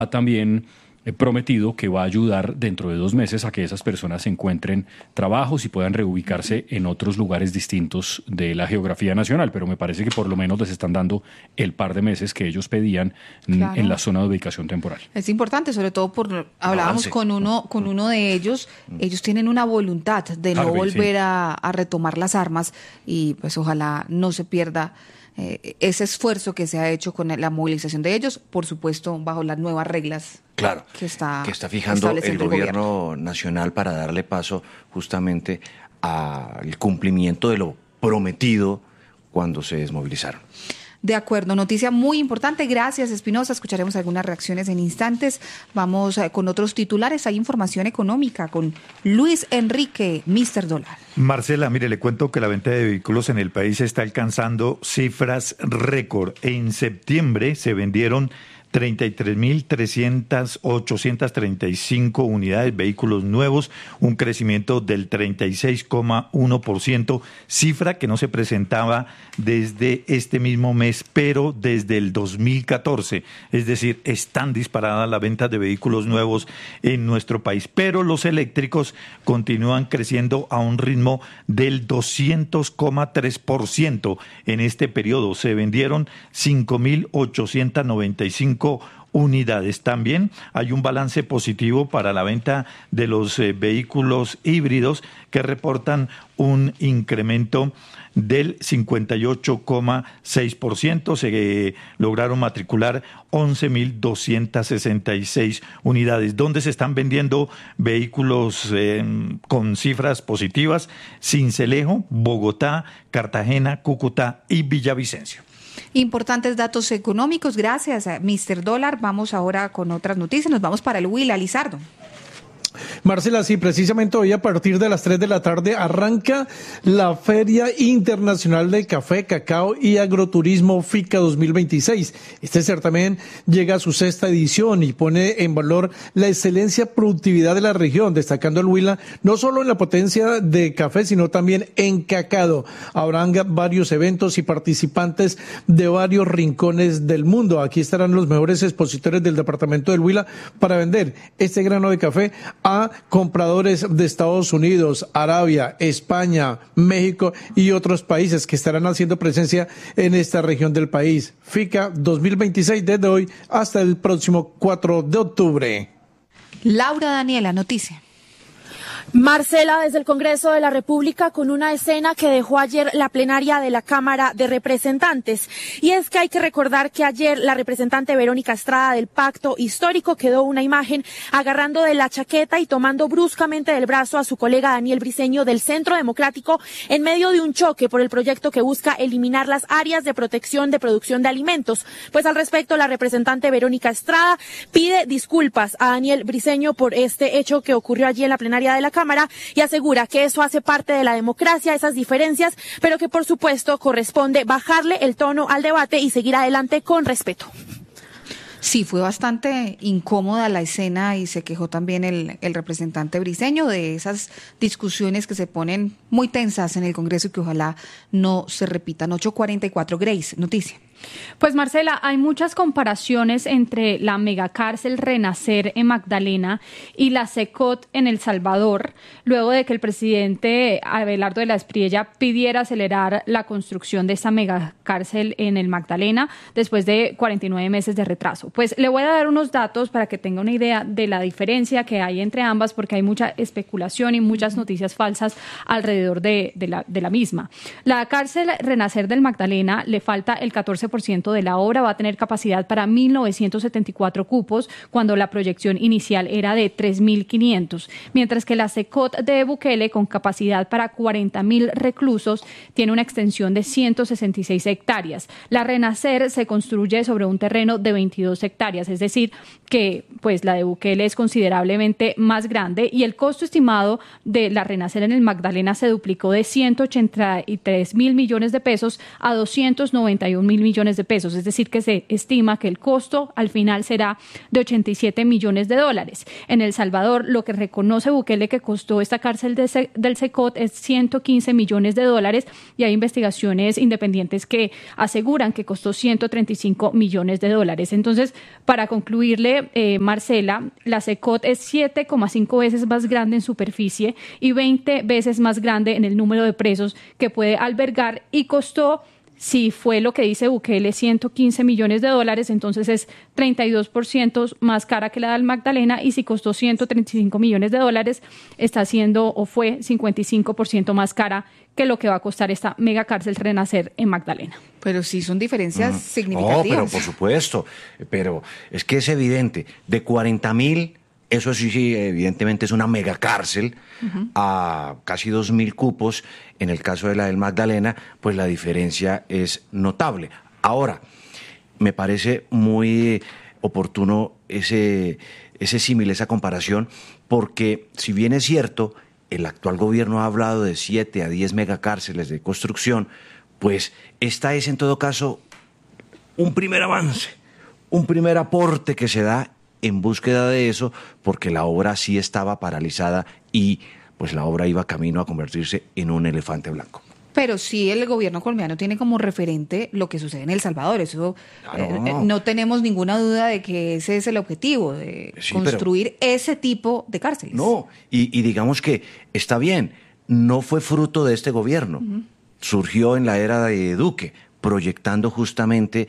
también prometido que va a ayudar dentro de 2 meses a que esas personas encuentren trabajos y puedan reubicarse en otros lugares distintos de la geografía nacional, pero me parece que por lo menos les están dando el par de meses que ellos pedían en la zona de ubicación temporal. Es importante, sobre todo hablábamos con uno de ellos tienen una voluntad de no volver a retomar las armas y pues ojalá no se pierda ese esfuerzo que se ha hecho con la movilización de ellos, por supuesto, bajo las nuevas reglas que está fijando el gobierno nacional para darle paso justamente al cumplimiento de lo prometido cuando se desmovilizaron. De acuerdo, noticia muy importante. Gracias, Espinosa. Escucharemos algunas reacciones en instantes. Vamos con otros titulares. Hay información económica con Luis Enrique, Mr. Dólar. Marcela, mire, le cuento que la venta de vehículos en el país está alcanzando cifras récord. En septiembre se vendieron 33.835 unidades, vehículos nuevos, un crecimiento del 36,1%, cifra que no se presentaba desde este mismo mes, pero desde el 2014. Es decir, están disparadas las ventas de vehículos nuevos en nuestro país, pero los eléctricos continúan creciendo a un ritmo del 200,3%. En este periodo se vendieron 5.895 unidades. También hay un balance positivo para la venta de los vehículos híbridos que reportan un incremento del 58,6%. Se lograron matricular 11.266 unidades. ¿Dónde se están vendiendo vehículos con cifras positivas? Sincelejo, Bogotá, Cartagena, Cúcuta y Villavicencio. Importantes datos económicos. Gracias, Mr. Dólar. Vamos ahora con otras noticias. Nos vamos para el Huila, Lizardo. Marcela, sí, precisamente hoy a partir de las 3 de la tarde arranca la Feria Internacional de Café, Cacao y Agroturismo FICA 2026. Este certamen llega a su 6ª edición y pone en valor la excelencia productividad de la región, destacando el Huila no solo en la potencia de café, sino también en cacao. Habrán varios eventos y participantes de varios rincones del mundo. Aquí estarán los mejores expositores del departamento del Huila para vender este grano de café a compradores de Estados Unidos, Arabia, España, México y otros países que estarán haciendo presencia en esta región del país. FICA 2026 desde hoy hasta el próximo 4 de octubre. Laura Daniela, noticia. Marcela, desde el Congreso de la República, con una escena que dejó ayer la plenaria de la Cámara de Representantes. Y es que hay que recordar que ayer la representante Verónica Estrada del Pacto Histórico quedó una imagen agarrando de la chaqueta y tomando bruscamente del brazo a su colega Daniel Briceño del Centro Democrático en medio de un choque por el proyecto que busca eliminar las áreas de protección de producción de alimentos. Pues al respecto, la representante Verónica Estrada pide disculpas a Daniel Briceño por este hecho que ocurrió allí en la plenaria de la Cámara y asegura que eso hace parte de la democracia, esas diferencias, pero que por supuesto corresponde bajarle el tono al debate y seguir adelante con respeto. Sí, fue bastante incómoda la escena y se quejó también el representante Briceño de esas discusiones que se ponen muy tensas en el Congreso y que ojalá no se repitan. 8:44, Grace, noticia. Pues Marcela, hay muchas comparaciones entre la megacárcel Renacer en Magdalena y la SECOT en El Salvador, luego de que el presidente Abelardo de la Espriella pidiera acelerar la construcción de esta megacárcel en el Magdalena después de 49 meses de retraso. Pues le voy a dar unos datos para que tenga una idea de la diferencia que hay entre ambas, porque hay mucha especulación y muchas noticias falsas alrededor de la misma. La cárcel Renacer del Magdalena le falta el 14% de la obra, va a tener capacidad para 1.974 cupos, cuando la proyección inicial era de 3.500, mientras que la SECOT de Bukele, con capacidad para 40.000 reclusos, tiene una extensión de 166 hectáreas. La Renacer se construye sobre un terreno de 22 hectáreas, es decir, que pues la de Bukele es considerablemente más grande, y el costo estimado de la Renacer en el Magdalena se duplicó de 183.000 millones de pesos a 291.000 millones millones de pesos, es decir, que se estima que el costo al final será de 87 millones de dólares. En El Salvador, lo que reconoce Bukele que costó esta cárcel del SECOT es 115 millones de dólares y hay investigaciones independientes que aseguran que costó 135 millones de dólares. Entonces, para concluirle, Marcela, la SECOT es 7,5 veces más grande en superficie y 20 veces más grande en el número de presos que puede albergar y costó, si fue lo que dice Bukele, 115 millones de dólares, entonces es 32% más cara que la del Magdalena, y si costó 135 millones de dólares, está siendo o fue 55% más cara que lo que va a costar esta mega cárcel Renacer en Magdalena. Pero sí son diferencias significativas. No, pero por supuesto, pero es que es evidente, de 40.000, eso sí, evidentemente es una mega cárcel, a casi 2.000 cupos, en el caso de la del Magdalena, pues la diferencia es notable. Ahora, me parece muy oportuno ese símil, esa comparación, porque si bien es cierto, el actual gobierno ha hablado de 7 a 10 megacárceles de construcción, pues esta es en todo caso un primer avance, un primer aporte que se da en búsqueda de eso, porque la obra sí estaba paralizada y pues la obra iba camino a convertirse en un elefante blanco. Pero sí el gobierno colombiano tiene como referente lo que sucede en El Salvador. Eso no tenemos ninguna duda de que ese es el objetivo, de construir ese tipo de cárceles. No, y digamos que está bien, no fue fruto de este gobierno. Surgió en la era de Duque, proyectando justamente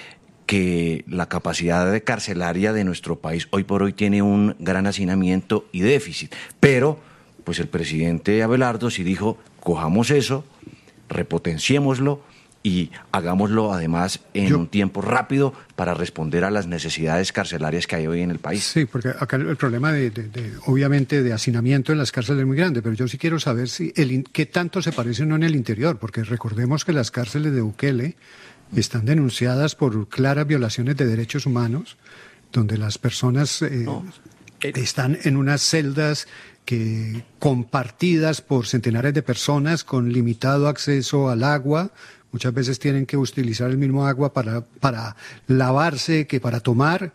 que la capacidad carcelaria de nuestro país hoy por hoy tiene un gran hacinamiento y déficit. Pero, pues el presidente Abelardo sí dijo, cojamos eso, repotenciémoslo y hagámoslo además en un tiempo rápido para responder a las necesidades carcelarias que hay hoy en el país. Sí, porque acá el problema obviamente de hacinamiento en las cárceles es muy grande, pero yo sí quiero saber qué tanto se parece o no en el interior, porque recordemos que las cárceles de Bukele están denunciadas por claras violaciones de derechos humanos, donde las personas están en unas celdas compartidas por centenares de personas con limitado acceso al agua. Muchas veces tienen que utilizar el mismo agua para lavarse que para tomar.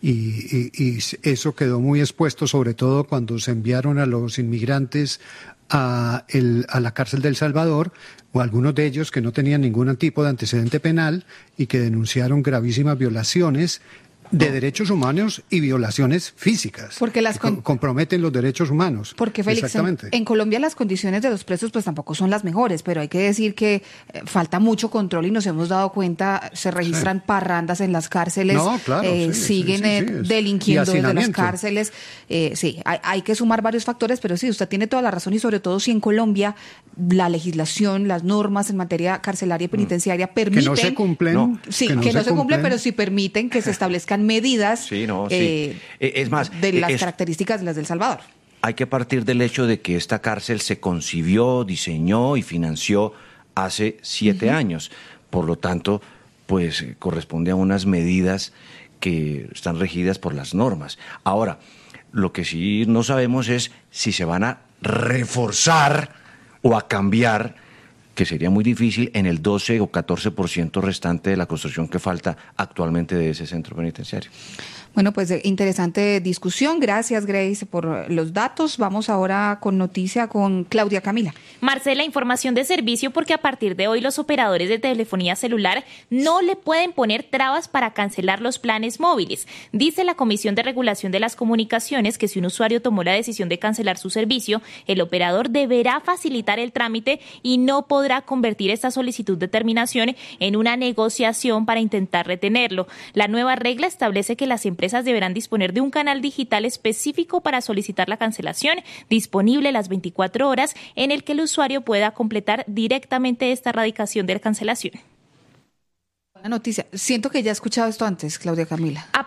Y eso quedó muy expuesto, sobre todo cuando se enviaron a los inmigrantes a la cárcel de El Salvador, o algunos de ellos que no tenían ningún tipo de antecedente penal y que denunciaron gravísimas violaciones de derechos humanos y violaciones físicas. Porque comprometen los derechos humanos. Porque, Félix, en Colombia las condiciones de los presos pues tampoco son las mejores, pero hay que decir que falta mucho control y nos hemos dado cuenta, se registran parrandas en las cárceles, siguen delinquiendo desde las cárceles. Hay que sumar varios factores, pero sí, usted tiene toda la razón, y sobre todo si en Colombia la legislación, las normas en materia carcelaria y penitenciaria permiten... Que no se cumplen. Que no se cumplen, pero sí permiten que se establezcan medidas es más, de las características de las de El Salvador. Hay que partir del hecho de que esta cárcel se concibió, diseñó y financió hace 7 años. Por lo tanto, pues corresponde a unas medidas que están regidas por las normas. Ahora, lo que sí no sabemos es si se van a reforzar o a cambiar, que sería muy difícil, en el 12 o 14% restante de la construcción que falta actualmente de ese centro penitenciario. Bueno, pues interesante discusión. Gracias, Grace, por los datos. Vamos ahora con noticia con Claudia Camila. Marcela, información de servicio, porque a partir de hoy los operadores de telefonía celular no le pueden poner trabas para cancelar los planes móviles. Dice la Comisión de Regulación de las Comunicaciones que si un usuario tomó la decisión de cancelar su servicio, el operador deberá facilitar el trámite y no podrá convertir esta solicitud de terminación en una negociación para intentar retenerlo. La nueva regla establece que las empresas deberán disponer de un canal digital específico para solicitar la cancelación, disponible las 24 horas, en el que el usuario pueda completar directamente esta radicación de la cancelación. Buena noticia. Siento que ya he escuchado esto antes, Claudia Camila.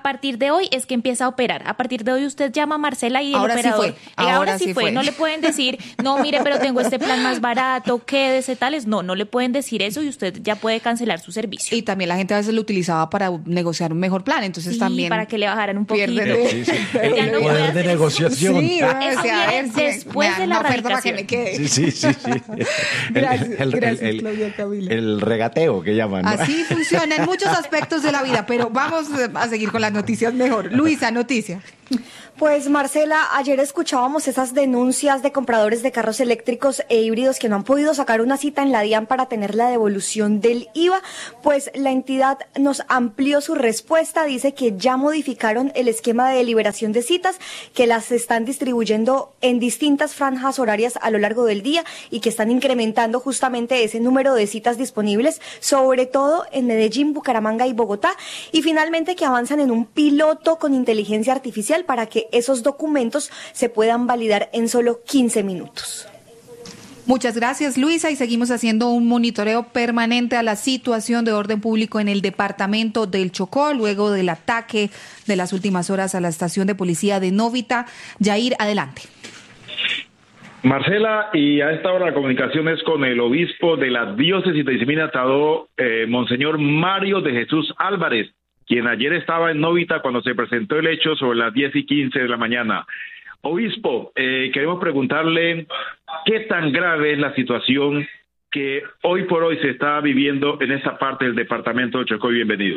A partir de hoy es que empieza a operar. A partir de hoy usted llama a Marcela y el ahora operador. Sí fue. Ahora sí fue. No le pueden decir, no, mire, pero tengo este plan más barato, quédese tales. No le pueden decir eso y usted ya puede cancelar su servicio. Y también la gente a veces lo utilizaba para negociar un mejor plan, entonces también para que le bajaran un poquito. El poder de negociación. Sí, eso viene después de la radicación. Sí. Gracias, Claudia Camila. El regateo que llaman, ¿no? Así funciona en muchos aspectos de la vida, pero vamos a seguir con las noticias mejor. Luisa, noticia. Pues Marcela, ayer escuchábamos esas denuncias de compradores de carros eléctricos e híbridos que no han podido sacar una cita en la DIAN para tener la devolución del IVA. Pues la entidad nos amplió su respuesta, dice que ya modificaron el esquema de liberación de citas, que las están distribuyendo en distintas franjas horarias a lo largo del día y que están incrementando justamente ese número de citas disponibles, sobre todo en Medellín, Bucaramanga y Bogotá, y finalmente que avanzan en un piloto con inteligencia artificial para que esos documentos se puedan validar en solo 15 minutos. Muchas gracias, Luisa, y seguimos haciendo un monitoreo permanente a la situación de orden público en el departamento del Chocó, luego del ataque de las últimas horas a la estación de policía de Novita. Yair, adelante. Marcela, y a esta hora la comunicación es con el obispo de la diócesis de Isimina-Tadó, Monseñor Mario de Jesús Álvarez, quien ayer estaba en Novita cuando se presentó el hecho sobre las 10:15 de la mañana. Obispo, queremos preguntarle qué tan grave es la situación que hoy por hoy se está viviendo en esta parte del departamento de Chocó. Bienvenido.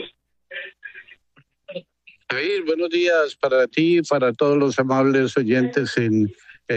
Jair, buenos días para ti y para todos los amables oyentes en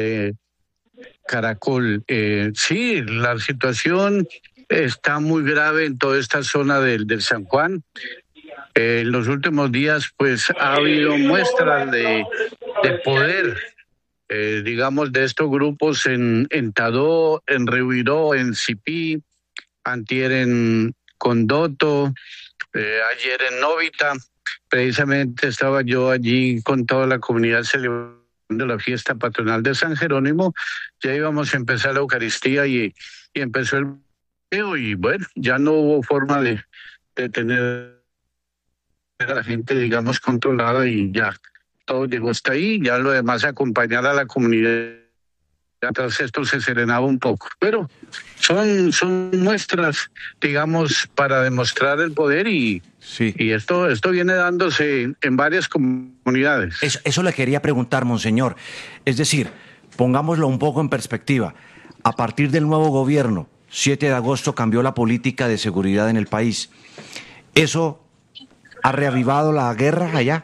Caracol. Sí, la situación está muy grave en toda esta zona del San Juan. En los últimos días, pues, ha habido muestras de poder, digamos, de estos grupos en Tadó, en Rehuiró, en Cipí, antier en Condoto, ayer en Novita. Precisamente estaba yo allí con toda la comunidad celebrando la fiesta patronal de San Jerónimo. Ya íbamos a empezar la Eucaristía y empezó el bloqueo y bueno, ya no hubo forma de tener a la gente, digamos, controlada y ya todo llegó hasta ahí. Ya lo demás, acompañar a la comunidad. Tras esto se serenaba un poco, pero son muestras, digamos, para demostrar el poder y esto viene dándose en varias comunidades. Eso le quería preguntar, monseñor. Es decir, pongámoslo un poco en perspectiva. A partir del nuevo gobierno, 7 de agosto cambió la política de seguridad en el país. ¿Eso ha reavivado la guerra allá?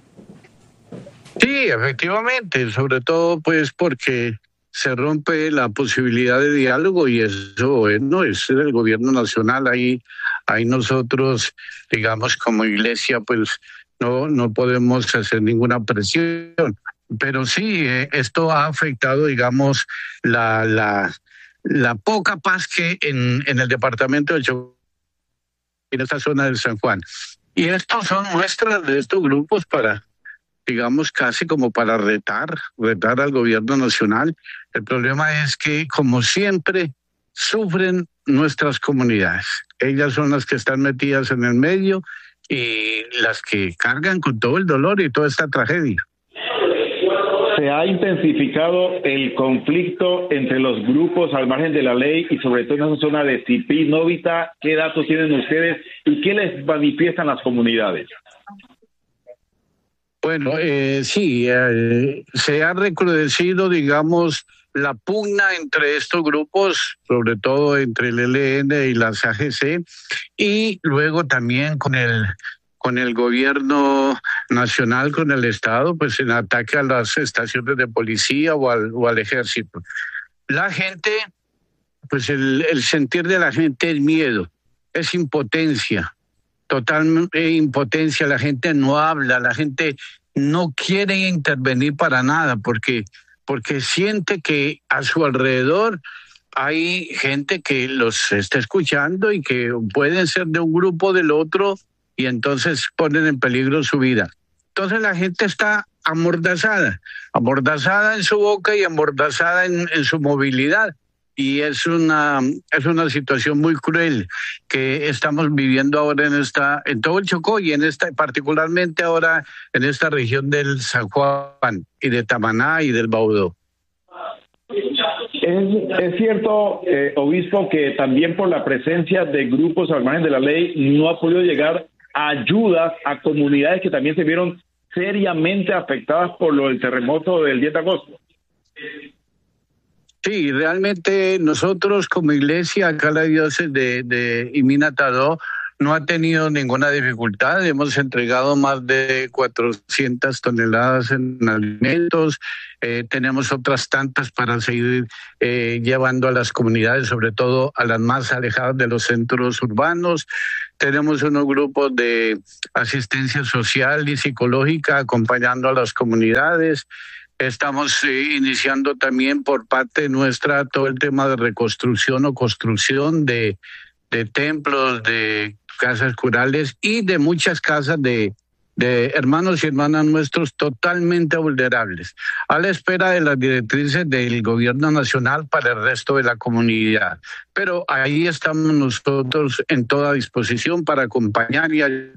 Sí, efectivamente, sobre todo pues porque se rompe la posibilidad de diálogo y eso, bueno, es el gobierno nacional. Ahí nosotros, digamos, como iglesia, pues no podemos hacer ninguna presión. Pero sí, esto ha afectado, digamos, la poca paz que en el departamento del Chocó, en esta zona del San Juan. Y estos son muestras de estos grupos para, digamos, casi como para retar al gobierno nacional. El problema es que, como siempre, sufren nuestras comunidades. Ellas son las que están metidas en el medio y las que cargan con todo el dolor y toda esta tragedia. Se ha intensificado el conflicto entre los grupos al margen de la ley y sobre todo en esa zona de Cipí, Novita. ¿Qué datos tienen ustedes y qué les manifiestan las comunidades? Bueno, sí, se ha recrudecido, digamos, la pugna entre estos grupos, sobre todo entre el ELN y las AGC, y luego también con el gobierno nacional, con el Estado, pues en ataque a las estaciones de policía o al ejército. La gente, pues el sentir de la gente es miedo, es impotencia. Total impotencia, la gente no habla, la gente no quiere intervenir para nada porque siente que a su alrededor hay gente que los está escuchando y que pueden ser de un grupo o del otro y entonces ponen en peligro su vida. Entonces la gente está amordazada en su boca y amordazada en su movilidad. y es una situación muy cruel que estamos viviendo ahora en todo el Chocó y particularmente ahora en esta región del San Juan y de Tamaná y del Baudó. Es cierto, obispo, que también por la presencia de grupos al margen de la ley no ha podido llegar ayudas a comunidades que también se vieron seriamente afectadas por lo del terremoto del 10 de agosto. Sí, realmente nosotros como iglesia, acá la diócesis de Iminatadó, no ha tenido ninguna dificultad. Hemos entregado más de 400 toneladas en alimentos. Tenemos otras tantas para seguir llevando a las comunidades, sobre todo a las más alejadas de los centros urbanos. Tenemos unos grupos de asistencia social y psicológica acompañando a las comunidades. Estamos iniciando también por parte nuestra todo el tema de reconstrucción o construcción de templos, de casas curales y de muchas casas de hermanos y hermanas nuestros totalmente vulnerables, a la espera de las directrices del gobierno nacional para el resto de la comunidad. Pero ahí estamos nosotros en toda disposición para acompañar y ayudar.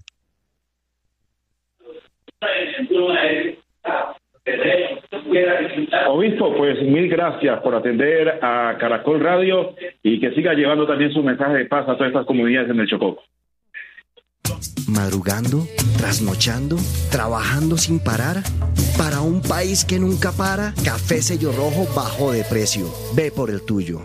Obispo, pues mil gracias por atender a Caracol Radio y que siga llevando también su mensaje de paz a todas estas comunidades en el Chocó. Madrugando, trasnochando, trabajando sin parar. Para un país que nunca para, Café Sello Rojo bajó de precio. Ve por el tuyo.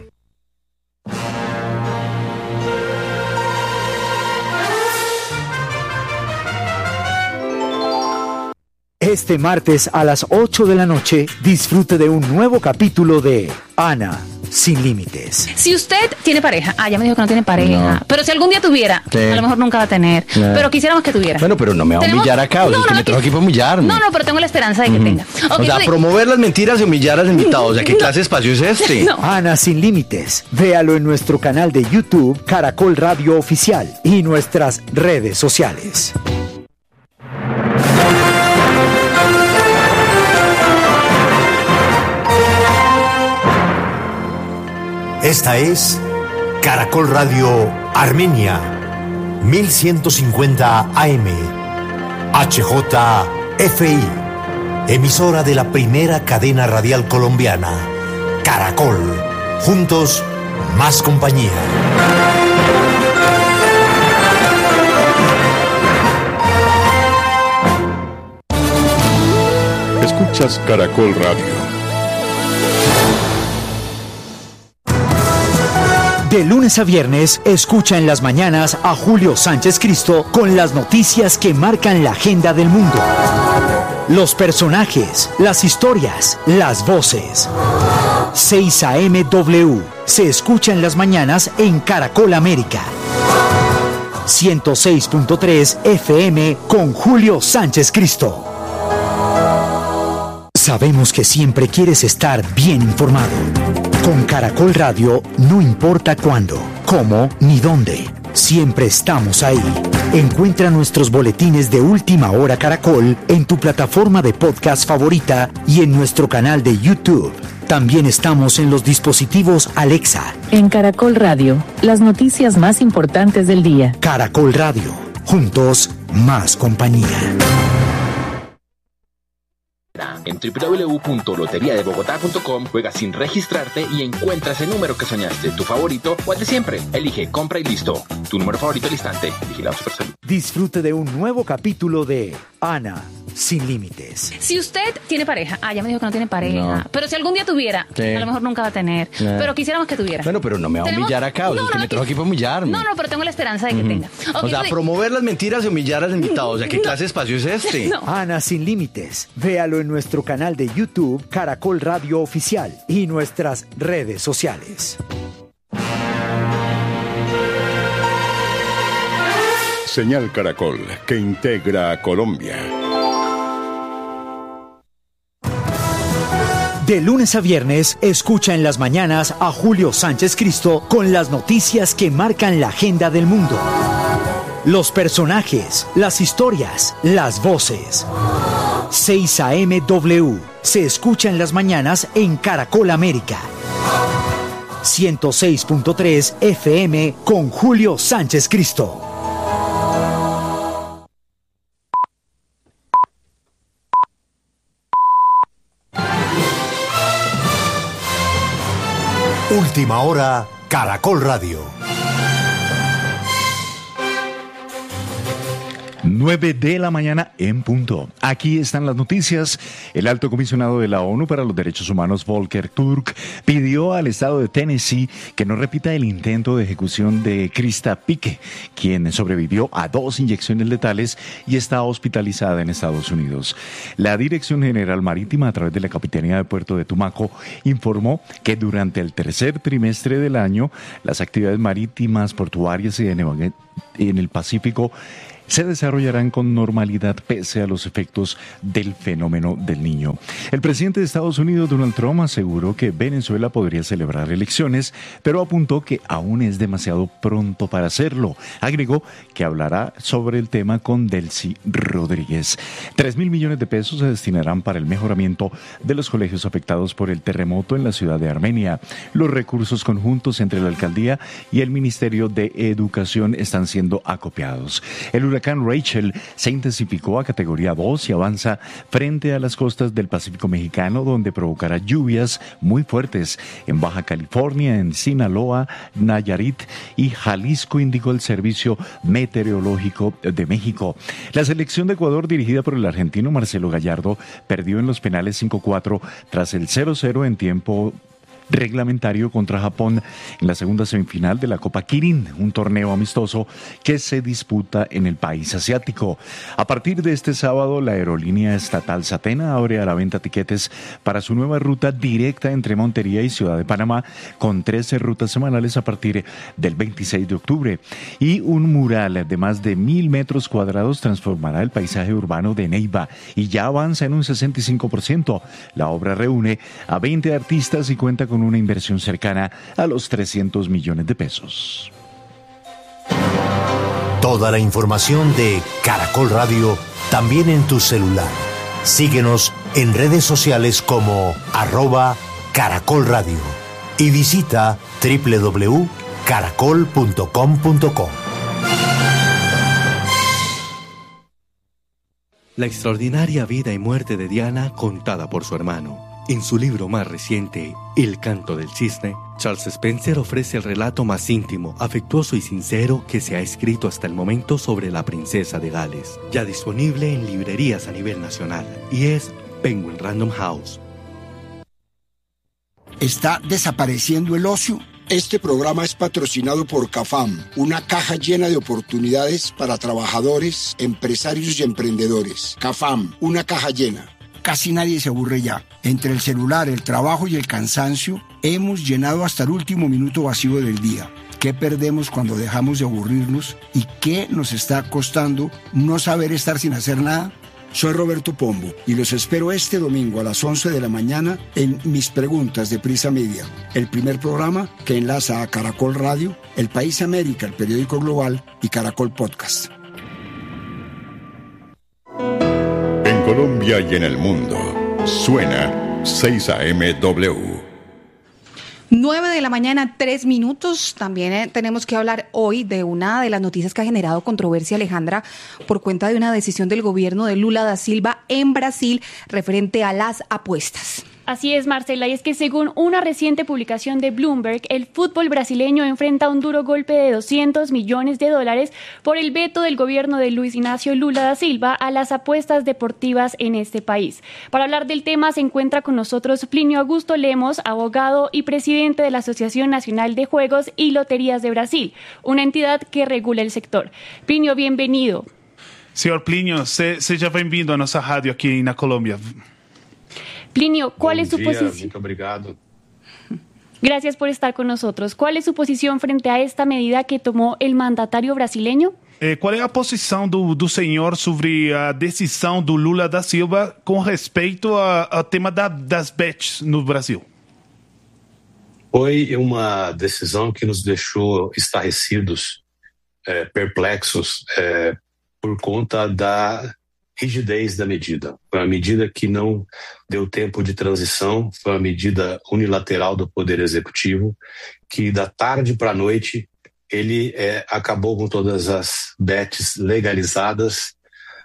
Este martes a las 8 de la noche, disfrute de un nuevo capítulo de Ana Sin Límites. Si usted tiene pareja, ya me dijo que no tiene pareja, pero si algún día tuviera, a lo mejor nunca va a tener, pero quisiéramos que tuviera. Bueno, pero no me va a humillar acá, es que me tengo aquí para humillarme. No, pero tengo la esperanza de que tenga. Okay, o sea, promover las mentiras y humillar al invitado, o sea, ¿qué clase de espacio es este? Ana Sin Límites, véalo en nuestro canal de YouTube, Caracol Radio Oficial, y nuestras redes sociales. Esta es Caracol Radio Armenia, 1150 AM, HJFI, emisora de la primera cadena radial colombiana. Caracol, juntos, más compañía. Escuchas Caracol Radio. De lunes a viernes, escucha en las mañanas a Julio Sánchez Cristo con las noticias que marcan la agenda del mundo. Los personajes, las historias, las voces. 6 AM W se escucha en las mañanas en Caracol América. 106.3 FM con Julio Sánchez Cristo. Sabemos que siempre quieres estar bien informado. Con Caracol Radio, no importa cuándo, cómo ni dónde, siempre estamos ahí. Encuentra nuestros boletines de Última Hora Caracol en tu plataforma de podcast favorita y en nuestro canal de YouTube. También estamos en los dispositivos Alexa. En Caracol Radio, las noticias más importantes del día. Caracol Radio, juntos, más compañía. En www.loteriadebogotá.com juega sin registrarte y encuentras el número que soñaste, tu favorito o el de siempre. Elige, compra y listo. Tu número favorito al instante. Vigilado Supersalud. Disfrute de un nuevo capítulo de Ana Sin Límites. Si usted tiene pareja, ya me dijo que no tiene pareja, pero si algún día tuviera, a lo mejor nunca va a tener, pero quisiéramos que tuviera. Bueno, pero no me va a humillar acá, es que me tengo aquí para humillarme. No, pero tengo la esperanza de que tenga. O sea, promover las mentiras y humillar al invitado, o sea, ¿qué clase de espacio es este? Ana Sin Límites, véalo en nuestro canal de YouTube, Caracol Radio Oficial, y nuestras redes sociales. Señal Caracol, que integra a Colombia. De lunes a viernes, escucha en las mañanas a Julio Sánchez Cristo con las noticias que marcan la agenda del mundo. Los personajes, las historias, las voces. 6 AM W se escucha en las mañanas en Caracol América. 106.3 FM con Julio Sánchez Cristo. Última hora, Caracol Radio. 9 de la mañana en punto. Aquí están las noticias. El alto comisionado de la ONU para los Derechos Humanos, Volker Turk, pidió al estado de Tennessee que no repita el intento de ejecución de Krista Pique, quien sobrevivió a 2 inyecciones letales y está hospitalizada en Estados Unidos. La Dirección General Marítima, a través de la Capitanía de Puerto de Tumaco, informó que durante el tercer trimestre del año, las actividades marítimas, portuarias y en el Pacífico se desarrollarán con normalidad pese a los efectos del fenómeno del Niño. El presidente de Estados Unidos, Donald Trump, aseguró que Venezuela podría celebrar elecciones, pero apuntó que aún es demasiado pronto para hacerlo. Agregó que hablará sobre el tema con Delcy Rodríguez. 3.000 millones de pesos se destinarán para el mejoramiento de los colegios afectados por el terremoto en la ciudad de Armenia. Los recursos conjuntos entre la alcaldía y el Ministerio de Educación están siendo acopiados. El huracán Rachel se intensificó a categoría 2 y avanza frente a las costas del Pacífico mexicano, donde provocará lluvias muy fuertes en Baja California, en Sinaloa, Nayarit y Jalisco, indicó el Servicio Meteorológico de México. La selección de Ecuador, dirigida por el argentino Marcelo Gallardo, perdió en los penales 5-4 tras el 0-0 en tiempo reglamentario contra Japón en la segunda semifinal de la Copa Kirin, un torneo amistoso que se disputa en el país asiático. A partir de este sábado, la aerolínea estatal Satena abre a la venta tiquetes para su nueva ruta directa entre Montería y Ciudad de Panamá, con 13 rutas semanales a partir del 26 de octubre. Y un mural de más de 1.000 metros cuadrados transformará el paisaje urbano de Neiva y ya avanza en un 65%. La obra reúne a 20 artistas y cuenta con una inversión cercana a los 300 millones de pesos. Toda la información de Caracol Radio también en tu celular. Síguenos en redes sociales como @Caracol Radio y visita www.caracol.com.co. La extraordinaria vida y muerte de Diana contada por su hermano. En su libro más reciente, El canto del cisne, Charles Spencer ofrece el relato más íntimo, afectuoso y sincero que se ha escrito hasta el momento sobre la princesa de Gales. Ya disponible en librerías a nivel nacional y es Penguin Random House. ¿Está desapareciendo el ocio? Este programa es patrocinado por CAFAM, una caja llena de oportunidades para trabajadores, empresarios y emprendedores. CAFAM, una caja llena. Casi nadie se aburre ya. Entre el celular, el trabajo y el cansancio, hemos llenado hasta el último minuto vacío del día. ¿Qué perdemos cuando dejamos de aburrirnos? ¿Y qué nos está costando no saber estar sin hacer nada? Soy Roberto Pombo y los espero este domingo a las 11 de la mañana en Mis Preguntas de Prisa Media, el primer programa que enlaza a Caracol Radio, El País América, el periódico global y Caracol Podcast. En Colombia y en el mundo, suena 6 AM-W. 9 de la mañana, 3 minutos. También tenemos que hablar hoy de una de las noticias que ha generado controversia, Alejandra, por cuenta de una decisión del gobierno de Lula da Silva en Brasil referente a las apuestas. Así es, Marcela, y es que según una reciente publicación de Bloomberg, el fútbol brasileño enfrenta un duro golpe de $200 millones por el veto del gobierno de Luis Ignacio Lula da Silva a las apuestas deportivas en este país. Para hablar del tema se encuentra con nosotros Plinio Augusto Lemos, abogado y presidente de la Asociación Nacional de Juegos y Loterías de Brasil, una entidad que regula el sector. Plinio, bienvenido. Senhor Plinio, seja bem-vindo a nossa rádio aqui na Colômbia. Plinio, ¿cuál es su posición? Muito obrigado. Gracias por estar con nosotros. ¿Cuál es su posición frente a esta medida que tomó el mandatario brasileño? Qual é a posição do senhor sobre a decisão do Lula da Silva com respeito ao tema das bets no Brasil? Foi uma decisão que nos deixou estarrecidos, perplexos, por conta da rigidez da medida. Foi uma medida que não deu tempo de transição, foi uma medida unilateral do Poder Executivo, que da tarde para a noite ele acabou com todas as bets legalizadas,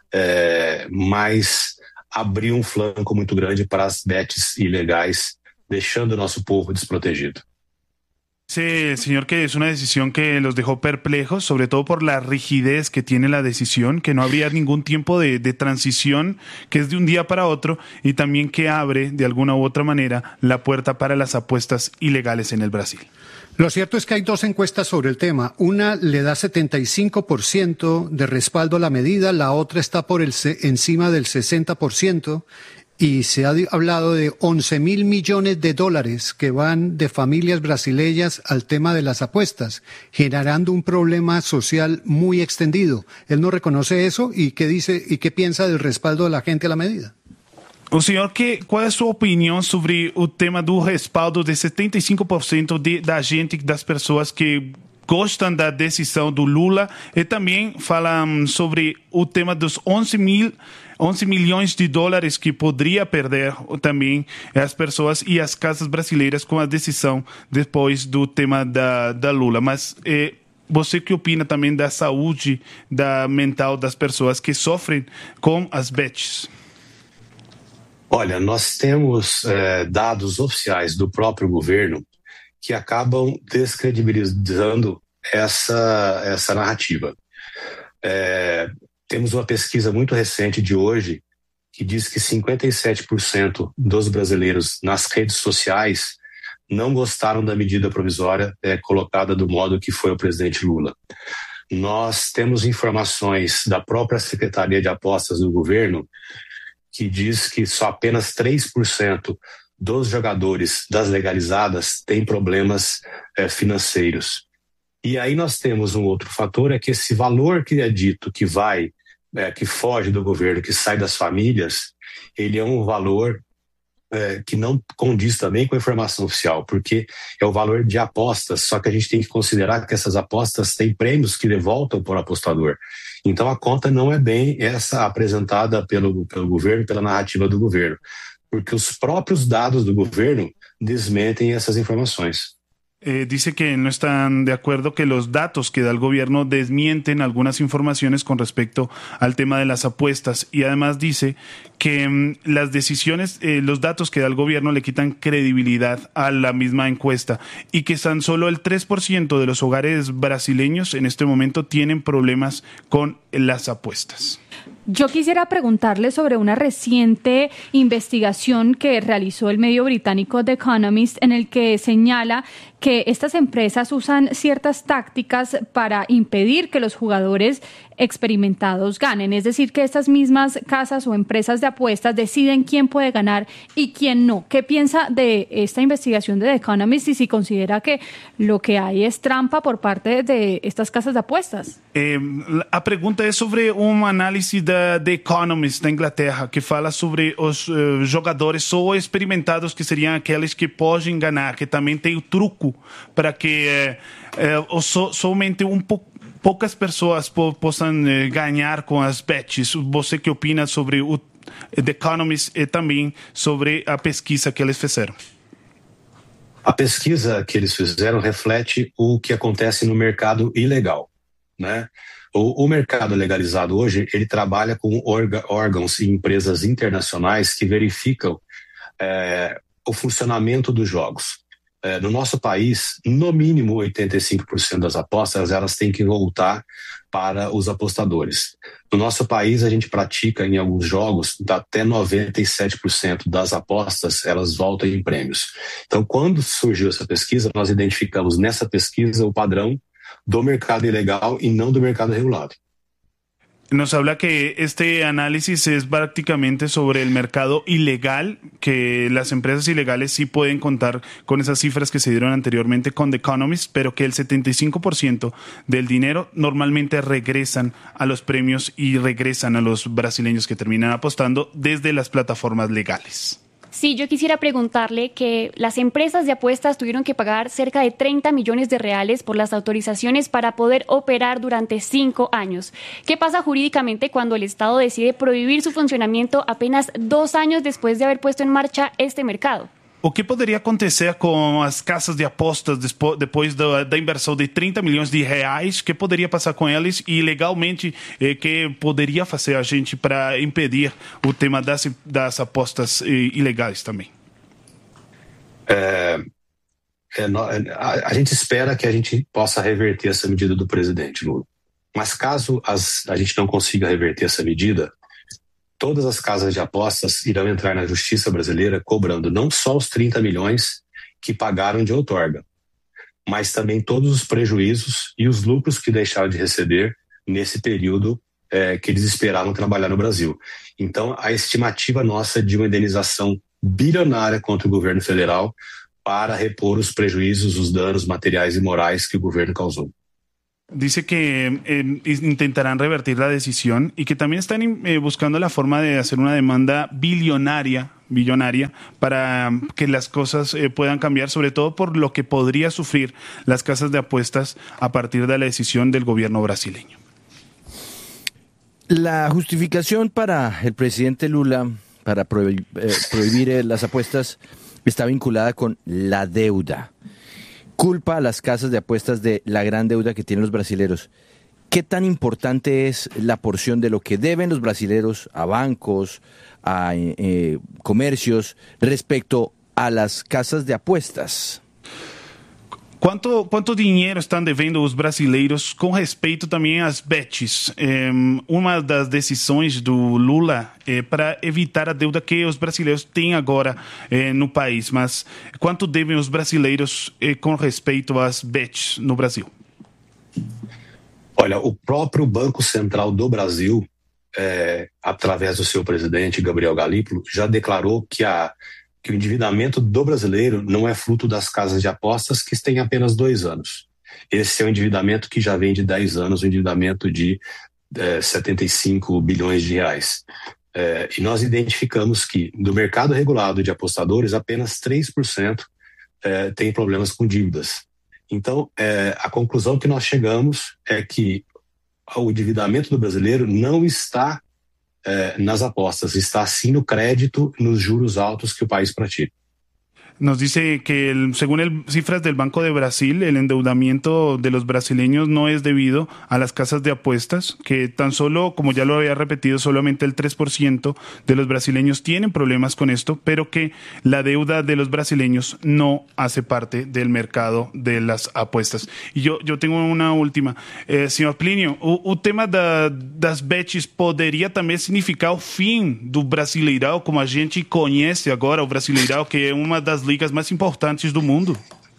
mas abriu um flanco muito grande para as bets ilegais, deixando o nosso povo desprotegido. Dice el señor que es una decisión que los dejó perplejos, sobre todo por la rigidez que tiene la decisión, que no habría ningún tiempo de transición, que es de un día para otro, y también que abre de alguna u otra manera la puerta para las apuestas ilegales en el Brasil. Lo cierto es que hay dos encuestas sobre el tema. Una le da 75% de respaldo a la medida, la otra está encima del 60%. Y se ha hablado de 11.000 millones de dólares que van de familias brasileñas al tema de las apuestas, generando un problema social muy extendido. Él no reconoce eso y ¿qué dice y qué piensa del respaldo de la gente a la medida? O senhor, qual é a sua opinião sobre o tema do respaldo de 75% da gente, das pessoas que gostam da decisão do Lula, e também falam sobre o tema dos 11 milhões de dólares que poderia perder também as pessoas e as casas brasileiras com a decisão depois do tema da Lula. Mas você que opina também da saúde mental das pessoas que sofrem com as bets? Olha, nós temos dados oficiais do próprio governo que acabam descredibilizando essa narrativa. Temos uma pesquisa muito recente de hoje que diz que 57% dos brasileiros nas redes sociais não gostaram da medida provisória colocada do modo que foi o presidente Lula. Nós temos informações da própria Secretaria de Apostas do governo que diz que só apenas 3% dos jogadores das legalizadas têm problemas financeiros. E aí nós temos um outro fator, que esse valor que é dito que que foge do governo, que sai das famílias, ele é um valor que não condiz também com a informação oficial, porque é o valor de apostas, só que a gente tem que considerar que essas apostas têm prêmios que voltam para o apostador. Então a conta não é bem essa apresentada pelo governo, pela narrativa do governo, porque os próprios dados do governo desmentem essas informações. Dice que no están de acuerdo, que los datos que da el gobierno desmienten algunas informaciones con respecto al tema de las apuestas, y además dice que las decisiones, los datos que da el gobierno le quitan credibilidad a la misma encuesta, y que tan solo el 3% de los hogares brasileños en este momento tienen problemas con las apuestas. Yo quisiera preguntarle sobre una reciente investigación que realizó el medio británico The Economist, en el que señala que estas empresas usan ciertas tácticas para impedir que los jugadores experimentados ganen. Es decir, que estas mismas casas o empresas de apuestas deciden quién puede ganar y quién no. ¿Qué piensa de esta investigación de The Economist y si considera que lo que hay es trampa por parte de estas casas de apuestas? A pergunta é sobre um análise da The Economist da Inglaterra, que fala sobre os jogadores só experimentados, que seriam aqueles que podem ganhar, que também tem o truco para que somente poucas pessoas possam ganhar com as bets. Você que opina sobre o The Economist e também sobre a pesquisa que eles fizeram? A pesquisa que eles fizeram reflete o que acontece no mercado ilegal, né? O mercado legalizado hoje, ele trabalha com órgãos e empresas internacionais que verificam o funcionamento dos jogos. No nosso país, no mínimo 85% das apostas elas têm que voltar para os apostadores. No nosso país, a gente pratica em alguns jogos até 97% das apostas elas voltam em prêmios. Então, quando surgiu essa pesquisa, nós identificamos nessa pesquisa o padrão do mercado ilegal y no do mercado regulado. Nos habla que este análisis es prácticamente sobre el mercado ilegal, que las empresas ilegales sí pueden contar con esas cifras que se dieron anteriormente con The Economist, pero que el 75% del dinero normalmente regresan a los premios y regresan a los brasileños que terminan apostando desde las plataformas legales. Sí, yo quisiera preguntarle que las empresas de apuestas tuvieron que pagar cerca de 30 millones de reales por las autorizaciones para poder operar durante 5 años. ¿Qué pasa jurídicamente cuando el Estado decide prohibir su funcionamiento apenas 2 años después de haber puesto en marcha este mercado? O que poderia acontecer com as casas de apostas depois da inversão de 30 milhões de reais? Que poderia passar com elas e legalmente que poderia fazer a gente para impedir o tema das apostas ilegais também? A gente espera que a gente possa reverter essa medida do presidente Lula. Mas caso a gente não consiga reverter essa medida, todas as casas de apostas irão entrar na justiça brasileira cobrando não só os 30 milhões que pagaram de outorga, mas também todos os prejuízos e os lucros que deixaram de receber nesse período que eles esperavam trabalhar no Brasil. Então, a estimativa nossa de uma indenização bilionária contra o governo federal para repor os prejuízos, os danos materiais e morais que o governo causou. Dice que intentarán revertir la decisión y que también están buscando la forma de hacer una demanda billonaria para que las cosas puedan cambiar, sobre todo por lo que podría sufrir las casas de apuestas a partir de la decisión del gobierno brasileño. La justificación para el presidente Lula para prohibir las apuestas está vinculada con la deuda. Culpa a las casas de apuestas de la gran deuda que tienen los brasileros. ¿Qué tan importante es la porción de lo que deben los brasileros a bancos, a comercios, respecto a las casas de apuestas? Quanto dinheiro estão devendo os brasileiros com respeito também às bets? Uma das decisões do Lula é para evitar a deuda que os brasileiros têm agora no país. Mas quanto devem os brasileiros com respeito às bets no Brasil? Olha, o próprio Banco Central do Brasil, através do seu presidente, Gabriel Galípolo, já declarou que o endividamento do brasileiro não é fruto das casas de apostas que têm apenas 2 anos. Esse é um endividamento que já vem de 10 anos, um endividamento de 75 bilhões de reais. E nós identificamos que do mercado regulado de apostadores, apenas 3% tem problemas com dívidas. Então, a conclusão que nós chegamos é que o endividamento do brasileiro não está nas apostas, está sim no crédito, nos juros altos que o país pratica. Nos dice que según cifras del Banco de Brasil, el endeudamiento de los brasileños no es debido a las casas de apuestas, que tan solo, como ya lo había repetido, solamente el 3% de los brasileños tienen problemas con esto, pero que la deuda de los brasileños no hace parte del mercado de las apuestas. Y yo tengo una última. Senhor Plínio, o tema das bets poderia também significar o fim do Brasileirão, como a gente conhece agora, o Brasileirão, que é uma das ligas mais importantes do mundo?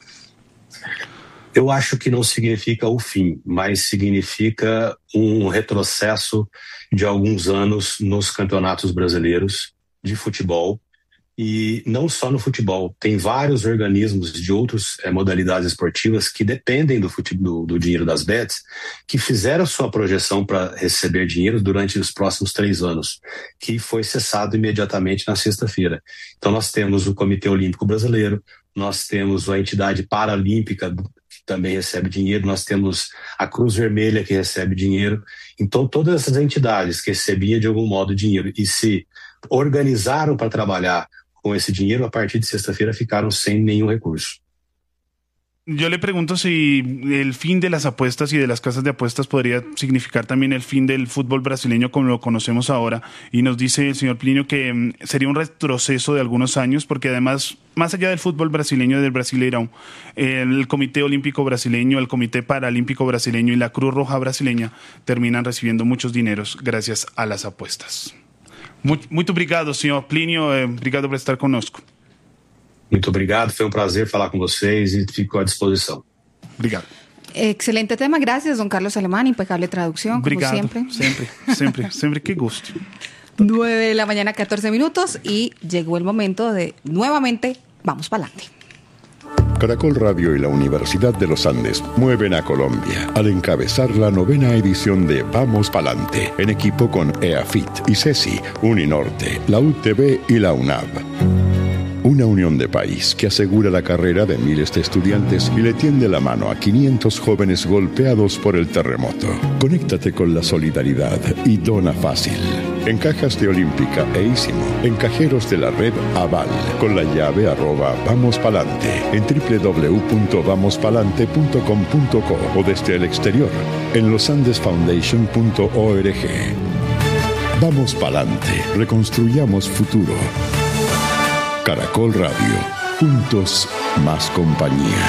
Eu acho que não significa o fim, mas significa um retrocesso de alguns anos nos campeonatos brasileiros de futebol. E não só no futebol, tem vários organismos de outras modalidades esportivas que dependem do dinheiro das bets, que fizeram sua projeção para receber dinheiro durante os próximos 3 anos, que foi cessado imediatamente na sexta-feira. Então nós temos o Comitê Olímpico Brasileiro, nós temos a entidade paralímpica que também recebe dinheiro, nós temos a Cruz Vermelha que recebe dinheiro. Então todas essas entidades que recebiam de algum modo dinheiro e se organizaram para trabalhar com esse dinheiro, a partir de sexta-feira ficaram sem nenhum recurso. Yo le pregunto si el fin de las apuestas y de las casas de apuestas podría significar también el fin del fútbol brasileño como lo conocemos ahora. Y nos dice el señor Plínio que sería un retroceso de algunos años, porque además, más allá del fútbol brasileño y del Brasileirão, el Comité Olímpico Brasileño, el Comité Paralímpico Brasileño y la Cruz Roja Brasileña terminan recibiendo muchos dineros gracias a las apuestas. Muito obrigado, senhor Plínio. Obrigado por estar conosco. Muito obrigado, foi um prazer falar com vocês e fico à disposição. Obrigado. Excelente tema, gracias, don Carlos Alemán, impecable traducción, obrigado, como siempre. Siempre, qué gusto. 9 de la mañana, 14 minutos, y llegó el momento de, nuevamente, vamos para adelante. Caracol Radio y la Universidad de los Andes mueven a Colombia al encabezar la 9ª edición de Vamos Palante, en equipo con EAFIT, ICESI, Uninorte, la UTB y la UNAV. una unión de país que asegura la carrera de miles de estudiantes y le tiende la mano a 500 jóvenes golpeados por el terremoto. Conéctate con la solidaridad y dona fácil. En cajas de Olímpica e Ísimo, en cajeros de la red Aval, con la llave @vamospalante, en www.vamospalante.com.co o desde el exterior, en losandesfoundation.org. Vamos pa'lante, reconstruyamos futuro. Caracol Radio, juntos más compañía.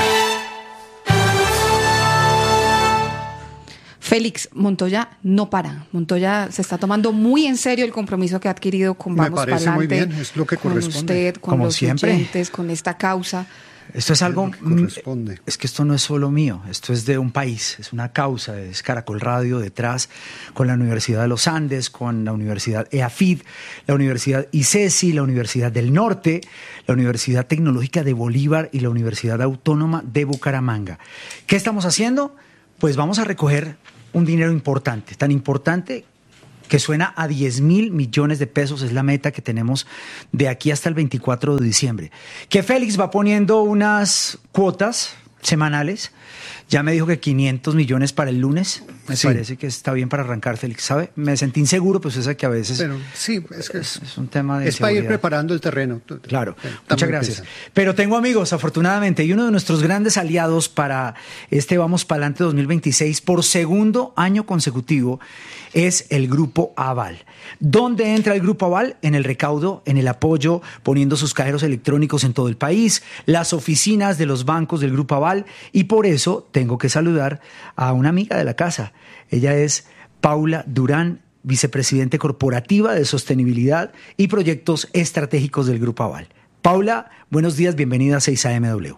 Félix, Montoya no para. Montoya se está tomando muy en serio el compromiso que ha adquirido con Vamos Pa'lante. Me parece muy bien, es lo que corresponde. Con usted, con como los siempre. oyentes, con esta causa. Esto es algo, es que esto no es solo mío, esto es de un país, es una causa, es Caracol Radio detrás, con la Universidad de los Andes, con la Universidad EAFID, la Universidad ICESI, la Universidad del Norte, la Universidad Tecnológica de Bolívar y la Universidad Autónoma de Bucaramanga. ¿Qué estamos haciendo? Pues vamos a recoger un dinero importante, tan importante que suena a 10.000 millones de pesos, es la meta que tenemos de aquí hasta el 24 de diciembre. Que Félix va poniendo unas cuotas semanales, ya me dijo que 500 millones para el lunes, me parece que está bien para arrancar, Félix, ¿sabe? Me sentí inseguro, pues es que a veces... Pero sí, es que es un tema de es seguridad. Para ir preparando el terreno. Claro, muchas gracias. Pero tengo amigos, afortunadamente, y uno de nuestros grandes aliados para este Vamos Pa'lante 2026, por segundo año consecutivo, es el Grupo Aval. ¿Dónde entra el Grupo Aval? En el recaudo, en el apoyo, poniendo sus cajeros electrónicos en todo el país, las oficinas de los bancos del Grupo Aval, y por eso tengo que saludar a una amiga de la casa. Ella es Paula Durán, vicepresidente corporativa de Sostenibilidad y Proyectos Estratégicos del Grupo Aval. Paula, buenos días, bienvenida a 6AMW.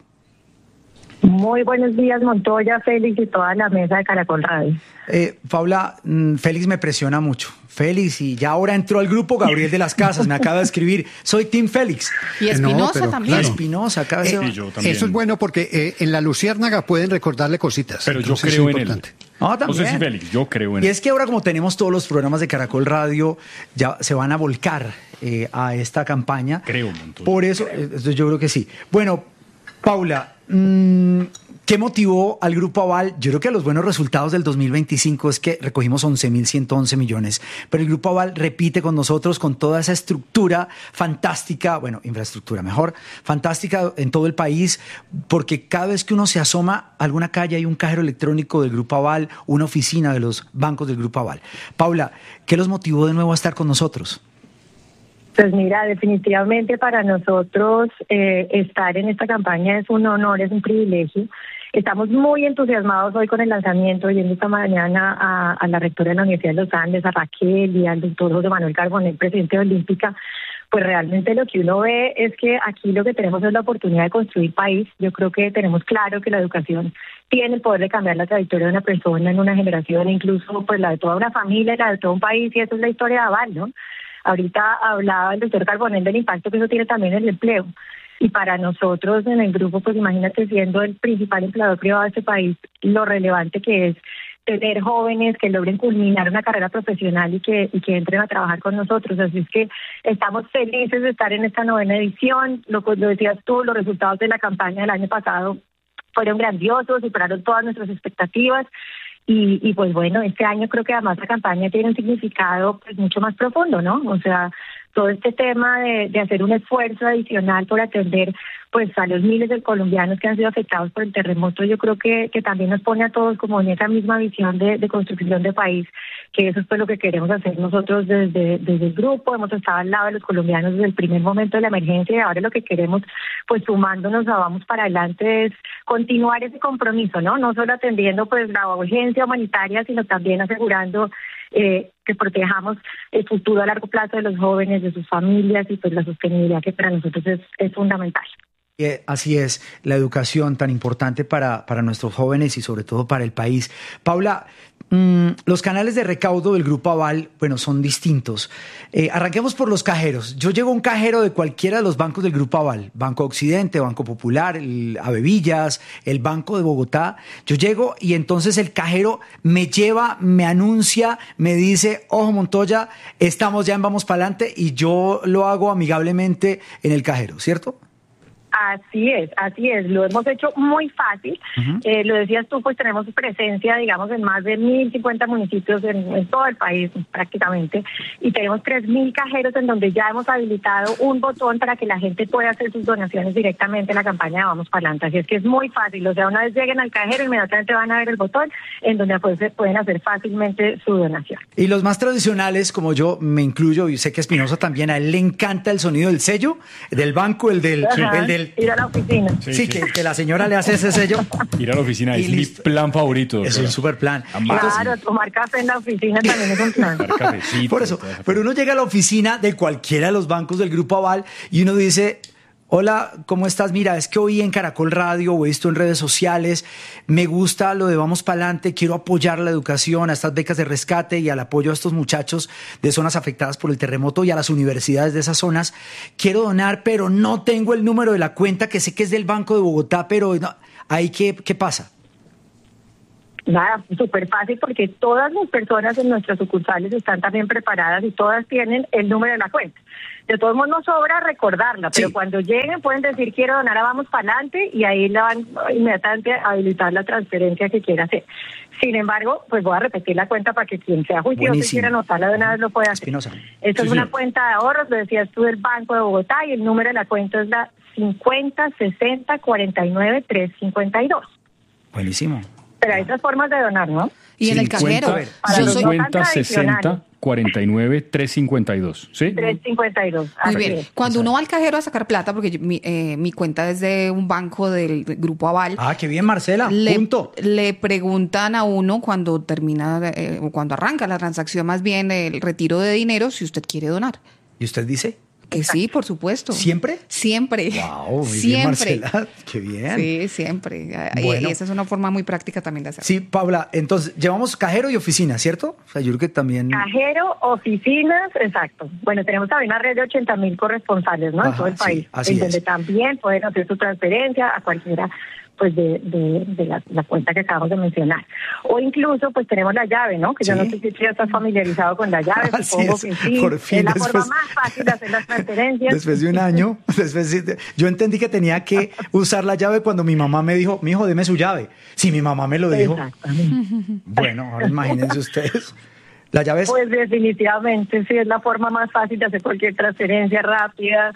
Muy buenos días, Montoya, Félix y toda la mesa de Caracol Radio. Paula, Félix me presiona mucho. Félix, y ya ahora entró al grupo Gabriel de las Casas, me acaba de escribir, soy Team Félix. Y Espinosa también. Claro. Espinosa, acaba de yo también. Eso es bueno porque en la Luciérnaga pueden recordarle cositas. Pero yo creo en él. También. No sé si Félix, yo creo en él. Y es que ahora como tenemos todos los programas de Caracol Radio, ya se van a volcar a esta campaña. Creo, Montoya. Por eso, yo creo que sí. Bueno, Paula, ¿qué motivó al Grupo Aval? Yo creo que los buenos resultados del 2025 es que recogimos 11.111 millones, pero el Grupo Aval repite con nosotros con toda esa estructura fantástica, bueno, infraestructura mejor, fantástica en todo el país, porque cada vez que uno se asoma a alguna calle hay un cajero electrónico del Grupo Aval, una oficina de los bancos del Grupo Aval. Paula, ¿qué los motivó de nuevo a estar con nosotros? Pues mira, definitivamente para nosotros estar en esta campaña es un honor, es un privilegio. Estamos muy entusiasmados hoy con el lanzamiento, yendo esta mañana a la rectora de la Universidad de los Andes, a Raquel y al doctor José Manuel Carbonell, presidente de Olímpica. Pues realmente lo que uno ve es que aquí lo que tenemos es la oportunidad de construir país. Yo creo que tenemos claro que la educación tiene el poder de cambiar la trayectoria de una persona en una generación, incluso pues la de toda una familia, la de todo un país, y eso es la historia de Aval, ¿no? Ahorita hablaba el doctor Carbonell del impacto que eso tiene también en el empleo. Y para nosotros en el grupo, pues imagínate, siendo el principal empleador privado de este país, lo relevante que es tener jóvenes que logren culminar una carrera profesional y que entren a trabajar con nosotros. Así es que estamos felices de estar en esta 9ª edición. Lo decías tú, los resultados de la campaña del año pasado fueron grandiosos, superaron todas nuestras expectativas. Y pues bueno, este año creo que además la campaña tiene un significado pues mucho más profundo, ¿no? O sea, todo este tema de hacer un esfuerzo adicional por atender pues a los miles de colombianos que han sido afectados por el terremoto, yo creo que también nos pone a todos como en esa misma visión de construcción de país, que eso es pues lo que queremos hacer nosotros desde el grupo. Hemos estado al lado de los colombianos desde el primer momento de la emergencia, y ahora lo que queremos, pues sumándonos a Vamos para Adelante, es continuar ese compromiso, ¿no? No solo atendiendo pues la urgencia humanitaria, sino también asegurando que protejamos el futuro a largo plazo de los jóvenes, de sus familias, y pues la sostenibilidad que para nosotros es fundamental. Así es, la educación tan importante para nuestros jóvenes y sobre todo para el país. Paula, los canales de recaudo del Grupo Aval, bueno, son distintos. Arranquemos por los cajeros. Yo llego a un cajero de cualquiera de los bancos del Grupo Aval, Banco Occidente, Banco Popular, el Avevillas, el Banco de Bogotá. Yo llego y entonces el cajero me lleva, me anuncia, me dice, ojo Montoya, estamos ya en Vamos Pa'lante, y yo lo hago amigablemente en el cajero, ¿cierto? Así es, lo hemos hecho muy fácil. Lo decías tú, pues tenemos presencia, digamos, en más de 1.050 municipios en todo el país prácticamente, y tenemos 3.000 cajeros en donde ya hemos habilitado un botón para que la gente pueda hacer sus donaciones directamente en la campaña de Vamos Pa'lante. Así es que es muy fácil, o sea, una vez lleguen al cajero, inmediatamente van a ver el botón en donde pues se pueden hacer fácilmente su donación. Y los más tradicionales, como yo me incluyo, y sé que a Espinosa también, a él le encanta el sonido del sello, del banco, el del ir a la oficina. Sí, que la señora le hace ese sello. Ir a la oficina es mi plan favorito. Es un super plan. Claro, tomar café en la oficina también es un plan. Por eso, pero uno llega a la oficina de cualquiera de los bancos del Grupo Aval y uno dice, hola, ¿cómo estás? Mira, es que oí en Caracol Radio o he visto en redes sociales, me gusta lo de Vamos Pa'lante, quiero apoyar la educación, a estas becas de rescate y al apoyo a estos muchachos de zonas afectadas por el terremoto y a las universidades de esas zonas. Quiero donar, pero no tengo el número de la cuenta, que sé que es del Banco de Bogotá, pero no, ¿ahí qué pasa? Nada, súper fácil, porque todas las personas en nuestras sucursales están también preparadas y todas tienen el número de la cuenta. De todos modos, nos sobra recordarla, pero cuando lleguen pueden decir quiero donar a Vamos Pa'lante y ahí le van inmediatamente a habilitar la transferencia que quiera hacer. Sin embargo, pues voy a repetir la cuenta para que quien sea juicioso y quiera anotarla de una vez lo pueda hacer. Esta es una cuenta de ahorros, lo decías tú, del Banco de Bogotá, y el número de la cuenta es la 50 60 49 352. Buenísimo. Pero hay otras formas de donar, ¿no? Y en el cajero. 50 60 49 352, ¿sí? 352. Muy bien. Cuando uno va al cajero a sacar plata, porque mi cuenta es de un banco del Grupo Aval. Ah, qué bien, Marcela. Le preguntan a uno cuando termina, o cuando arranca la transacción, más bien el retiro de dinero, si usted quiere donar. ¿Y usted dice? Que sí, por supuesto. ¿Siempre? Siempre. Wow, muy siempre. Bien, Marcela. Qué bien. Sí, siempre. Bueno. Y esa es una forma muy práctica también de hacerlo. Sí, Paula, entonces llevamos cajero y oficina, ¿cierto? O sea, yo creo que también... Cajero, oficinas, exacto. Bueno, tenemos también una red de 80.000 corresponsales, ¿no? En todo el país. Así donde también pueden hacer su transferencia a cualquiera pues de la cuenta que acabamos de mencionar. O incluso, pues tenemos la llave, ¿no? Que yo no sé si ya estás familiarizado con la llave, supongo que sí. Por fin, es la forma más fácil de hacer las transferencias. Después de un año, yo entendí que tenía que usar la llave cuando mi mamá me dijo, mijo, deme su llave. Si mi mamá me lo dijo. Bueno, ahora imagínense ustedes. ¿La llave es? Pues definitivamente, sí, es la forma más fácil de hacer cualquier transferencia rápida,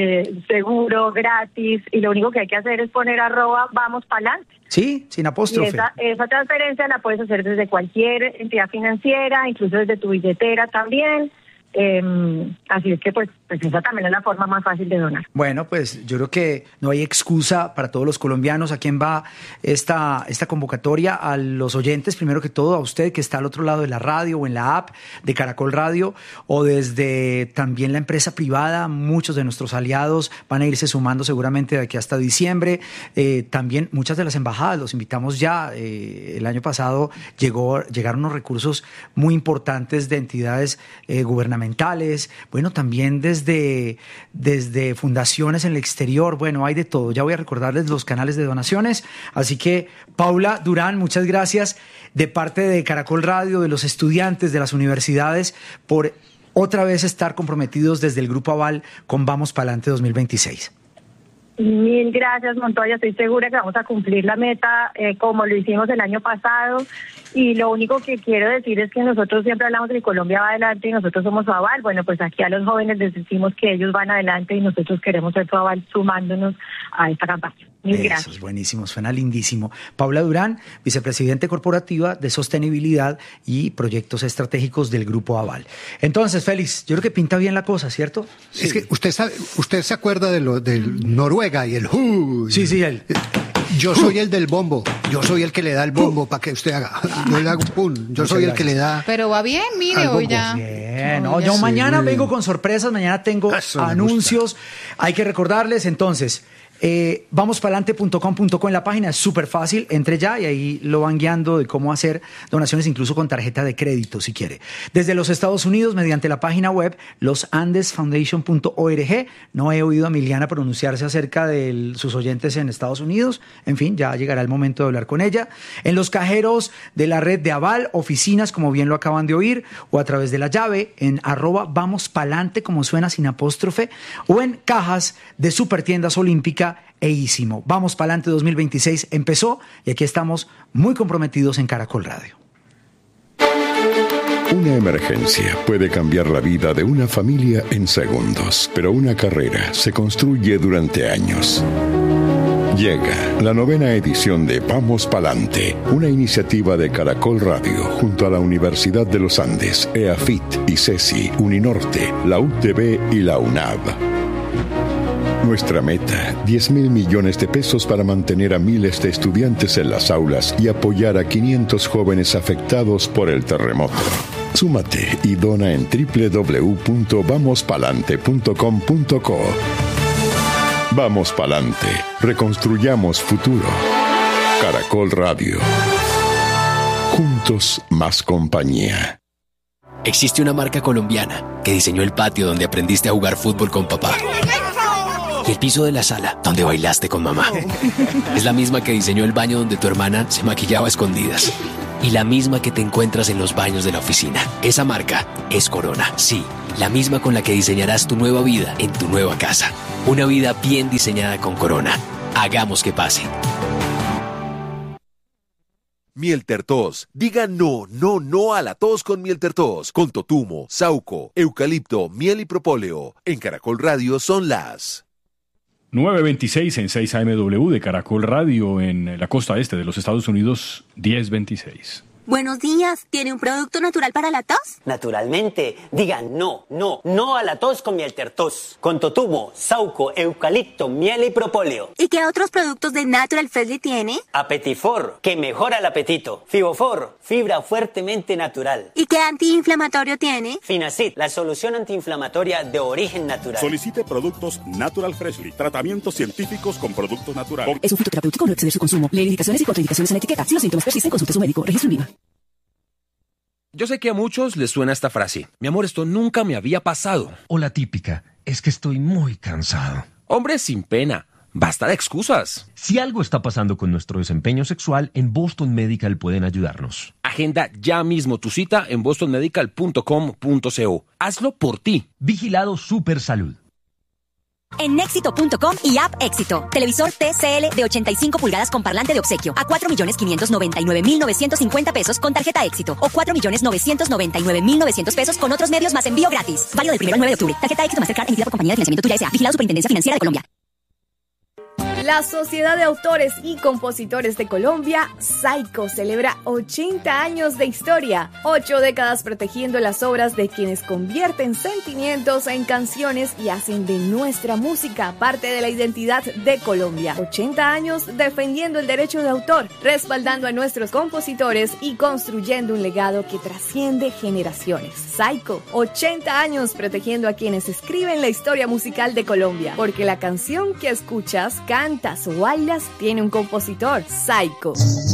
seguro, gratis, y lo único que hay que hacer es poner @Vamos Pa'lante. Sí, sin apóstrofe. Y esa transferencia la puedes hacer desde cualquier entidad financiera, incluso desde tu billetera también. Así es que pues esa también es la forma más fácil de donar. Bueno, pues yo creo que no hay excusa para todos los colombianos. ¿A quién va esta convocatoria? A los oyentes, primero que todo, a usted que está al otro lado de la radio o en la app de Caracol Radio, o desde también la empresa privada. Muchos de nuestros aliados van a irse sumando seguramente de aquí hasta diciembre. También muchas de las embajadas, los invitamos ya. El año pasado llegaron unos recursos muy importantes de entidades gubernamentales. Bueno, también desde fundaciones en el exterior. Bueno, hay de todo. Ya voy a recordarles los canales de donaciones. Así que, Paula Durán, muchas gracias de parte de Caracol Radio, de los estudiantes de las universidades, por otra vez estar comprometidos desde el Grupo Aval con Vamos Pa'lante 2026. Mil gracias, Montoya. Estoy segura que vamos a cumplir la meta como lo hicimos el año pasado. Y lo único que quiero decir es que nosotros siempre hablamos de que Colombia va adelante y nosotros somos su aval. Bueno, pues aquí a los jóvenes les decimos que ellos van adelante y nosotros queremos ser su aval sumándonos a esta campaña. Mil gracias. Eso es buenísimo, suena lindísimo. Paula Durán, vicepresidente corporativa de Sostenibilidad y Proyectos Estratégicos del Grupo Aval. Entonces, Félix, yo creo que pinta bien la cosa, ¿cierto? Sí. Es que usted se acuerda de lo del Noruega y el Sí, él. Yo soy el del bombo. Yo soy el que le da el bombo para que usted haga. Yo le hago pum. Yo soy el que le da. Pero va bien, mire, hoy ya. Bien, no, yo mañana vengo con sorpresas, mañana tengo anuncios. Hay que recordarles, entonces, vamospalante.com.co en la página, es súper fácil, entre ya y ahí lo van guiando de cómo hacer donaciones incluso con tarjeta de crédito si quiere. Desde los Estados Unidos, mediante la página web losandesfoundation.org. No he oído a Emiliana pronunciarse acerca de sus oyentes en Estados Unidos, en fin, ya llegará el momento de hablar con ella. En los cajeros de la red de Aval, oficinas, como bien lo acaban de oír, o a través de la llave en @vamospalante, como suena sin apóstrofe, o en cajas de Supertiendas Olímpica e Ísimo. Vamos Palante 2026 empezó y aquí estamos muy comprometidos en Caracol Radio. Una emergencia puede cambiar la vida de una familia en segundos, pero una carrera se construye durante años. Llega la 9ª edición de Vamos Palante, una iniciativa de Caracol Radio junto a la Universidad de los Andes, EAFIT, ICESI, Uninorte, la UTB y la UNAV. Nuestra meta, 10.000 millones de pesos para mantener a miles de estudiantes en las aulas y apoyar a 500 jóvenes afectados por el terremoto. Súmate y dona en www.vamospalante.com.co. Vamos Palante, reconstruyamos futuro. Caracol Radio. Juntos más compañía. Existe una marca colombiana que diseñó el patio donde aprendiste a jugar fútbol con papá. Y el piso de la sala donde bailaste con mamá. Es la misma que diseñó el baño donde tu hermana se maquillaba a escondidas. Y la misma que te encuentras en los baños de la oficina. Esa marca es Corona. Sí, la misma con la que diseñarás tu nueva vida en tu nueva casa. Una vida bien diseñada con Corona. Hagamos que pase. Miel Tertos. Diga no, no, no a la tos con Miel Tertos. Con totumo, sauco, eucalipto, miel y propóleo. En Caracol Radio son las 9:26 en 6 AMW de Caracol Radio en la costa este de los Estados Unidos, 10:26. Buenos días, ¿tiene un producto natural para la tos? Naturalmente, digan no, no, no a la tos con Miel Tertos. Con totumo, sauco, eucalipto, miel y propóleo. ¿Y qué otros productos de Natural Freshly tiene? Apetifor, que mejora el apetito. Fibofor, fibra fuertemente natural. ¿Y qué antiinflamatorio tiene? Finacid, la solución antiinflamatoria de origen natural. Solicite productos Natural Freshly, tratamientos científicos con productos naturales. Es un fitoterapéutico, no exceder su consumo. Lee indicaciones y contraindicaciones en la etiqueta. Si los síntomas persisten, consulte a su médico. Registro INVIMA. Yo sé que a muchos les suena esta frase. Mi amor, esto nunca me había pasado. O la típica, es que estoy muy cansado. Hombre, sin pena. Basta de excusas. Si algo está pasando con nuestro desempeño sexual, en Boston Medical pueden ayudarnos. Agenda ya mismo tu cita en bostonmedical.com.co. Hazlo por ti. Vigilado Super Salud. En Nexito.com y App Éxito. Televisor TCL de 85 pulgadas con parlante de obsequio a 4.599.950 pesos con tarjeta Éxito o 4.999.900 pesos con otros medios más envío gratis. Válido del 1 al 9 de octubre. Tarjeta Éxito Mastercard emitida por Compañía de Financiamiento Tuya S.A. Vigilado Superintendencia Financiera de Colombia. La Sociedad de Autores y Compositores de Colombia, SAICO, celebra 80 años de historia, 8 décadas protegiendo las obras de quienes convierten sentimientos en canciones y hacen de nuestra música parte de la identidad de Colombia. 80 años defendiendo el derecho de autor, respaldando a nuestros compositores y construyendo un legado que trasciende generaciones. SAICO, 80 años protegiendo a quienes escriben la historia musical de Colombia, porque la canción que escuchas, cantas o bailas tiene un compositor. SAICO.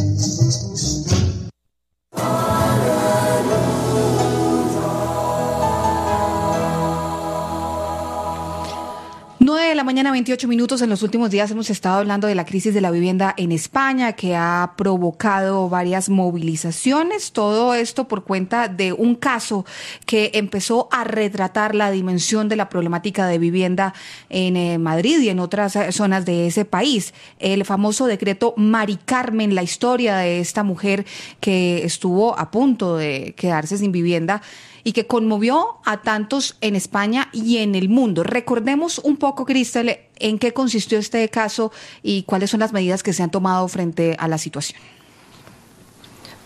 9 de la mañana, 28 minutos. En los últimos días hemos estado hablando de la crisis de la vivienda en España, que ha provocado varias movilizaciones. Todo esto por cuenta de un caso que empezó a retratar la dimensión de la problemática de vivienda en Madrid y en otras zonas de ese país. El famoso decreto Mari Carmen, la historia de esta mujer que estuvo a punto de quedarse sin vivienda y que conmovió a tantos en España y en el mundo. Recordemos un poco, Cristel, en qué consistió este caso y cuáles son las medidas que se han tomado frente a la situación.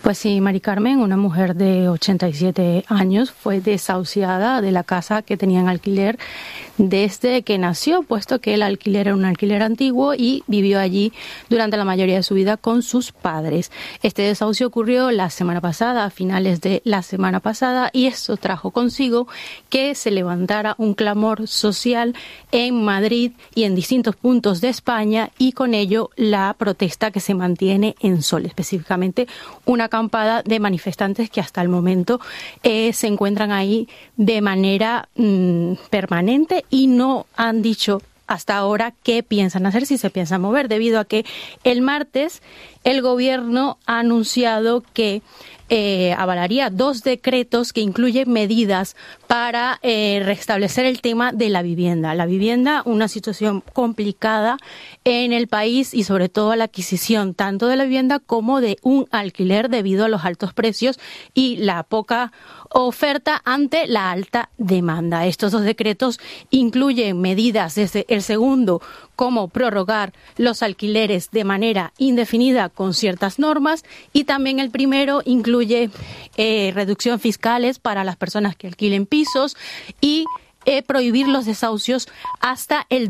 Pues sí, Mari Carmen, una mujer de 87 años, fue desahuciada de la casa que tenía en alquiler desde que nació, puesto que el alquiler era un alquiler antiguo y vivió allí durante la mayoría de su vida con sus padres. Este desahucio ocurrió la semana pasada, a finales de la semana pasada, y eso trajo consigo que se levantara un clamor social en Madrid y en distintos puntos de España, y con ello la protesta que se mantiene en Sol, específicamente una acampada de manifestantes que hasta el momento se encuentran ahí de manera permanente y no han dicho hasta ahora qué piensan hacer, si se piensan mover, debido a que el martes el gobierno ha anunciado que avalaría 2 decretos que incluyen medidas para restablecer el tema de la vivienda. La vivienda, una situación complicada en el país, y sobre todo la adquisición tanto de la vivienda como de un alquiler debido a los altos precios y la poca oferta ante la alta demanda. Estos 2 decretos incluyen medidas, desde el segundo, como prorrogar los alquileres de manera indefinida con ciertas normas, y también el primero incluye reducción fiscales para las personas que alquilen pisos y prohibir los desahucios hasta el